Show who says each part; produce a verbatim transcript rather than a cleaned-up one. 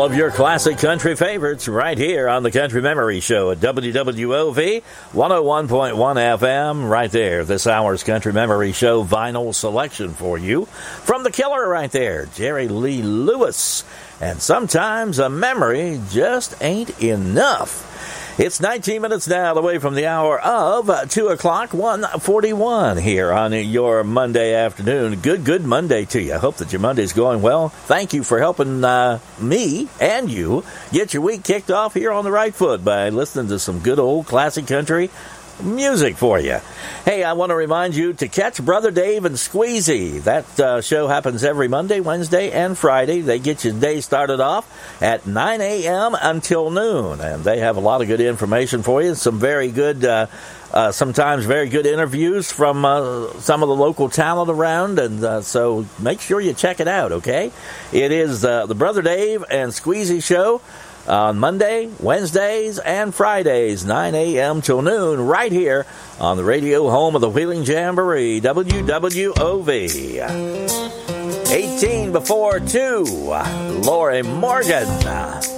Speaker 1: All of your classic country favorites right here on the Country Memory Show at W W O V one oh one point one F M. Right there, this hour's Country Memory Show vinyl selection for you. From the killer right there, Jerry Lee Lewis. And sometimes a memory just ain't enough. It's nineteen minutes now away from the hour of two o'clock, one forty-one here on your Monday afternoon. Good, good Monday to you. I hope that your Monday's going well. Thank you for helping uh, me and you get your week kicked off here on the right foot by listening to some good old classic country music for you. Hey, I want to remind you to catch Brother Dave and Squeezy. That uh, show happens every Monday, Wednesday, and Friday. They get your day started off at nine a.m. until noon, and they have a lot of good information for you. Some very good, uh, uh, sometimes very good interviews from uh, some of the local talent around, and uh, so make sure you check it out, okay? It is uh, the Brother Dave and Squeezy Show on Monday, Wednesdays, and Fridays, nine a.m. till noon, right here on the radio home of the Wheeling Jamboree, W W O V. eighteen before two, Lori Morgan.